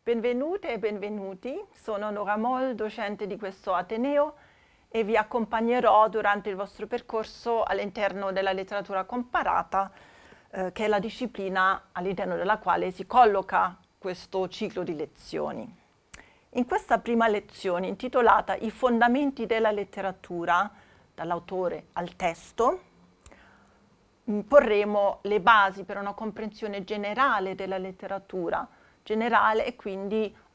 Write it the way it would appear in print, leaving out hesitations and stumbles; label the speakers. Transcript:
Speaker 1: Benvenute e benvenuti, sono Nora Moll, docente di questo Ateneo e vi accompagnerò durante il vostro percorso all'interno della letteratura comparata, che è la disciplina all'interno della quale si colloca questo ciclo di lezioni. In questa prima lezione, intitolata I fondamenti della letteratura, dall'autore al testo, porremo le basi per una comprensione generale della letteratura, generale e quindi